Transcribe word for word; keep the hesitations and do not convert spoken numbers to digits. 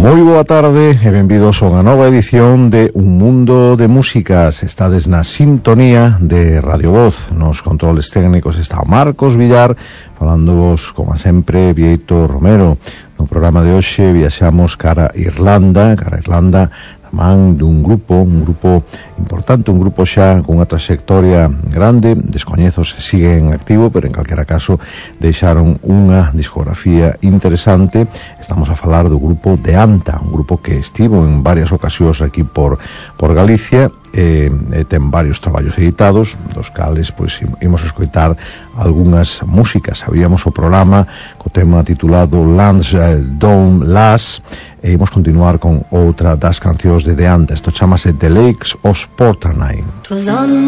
Moi boa tarde e benvidos a unha nova edición de Un Mundo de Músicas. Estades na sintonía de Radio Voz. Nos controles técnicos está Marcos Villar, falándovos, como sempre, Vieito Romero. No programa de hoxe viaxamos cara a Irlanda, cara a Irlanda, man dun grupo, un grupo importante, un grupo xa con unha trayectoria grande, descoñezo se sigue en activo, pero en calquera caso deixaron unha discografía interesante. Estamos a falar do grupo de Anta, un grupo que estivo en varias ocasións aquí por, por Galicia, e, e ten varios traballos editados, dos cales pois imos escoitar algunhas músicas. Sabíamos o programa co tema titulado Lansdowne Lass, e imos continuar con outra das cancións de The Anta. Isto chamase The Lakes of Porternay.